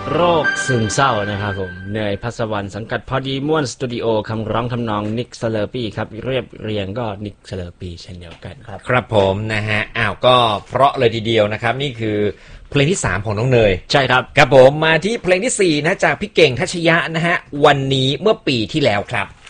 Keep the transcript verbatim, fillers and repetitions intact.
โรคซึมเศร้านะครับผมเนยพัสวรรณสังกัดพอดีม่วนสตูดิโอคำร้องทำนองนิกสเลอร์ปี้ครับเรียบเรียงก็นิกสเลอร์ปี้เช่นเดียวกันครับครับผมนะฮะอ้าวก็เพราะเลยทีเดียวนะครับนี่คือเพลงที่สามของน้องเนยใช่ครับครับผมมาที่เพลงที่สี่นะจากพี่เก่งทัชยะนะฮะวันนี้เมื่อปีที่แล้วครับ